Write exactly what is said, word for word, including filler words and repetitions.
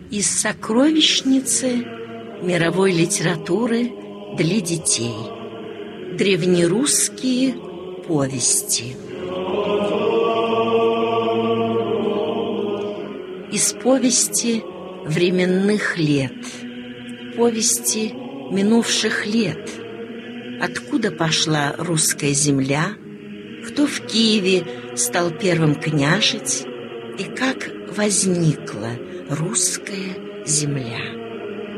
Из сокровищницы мировой литературы для детей. Древнерусские повести. Из повести временных лет, повести минувших лет. Откуда пошла русская земля, кто в Киеве стал первым княжить и как возникла русская земля.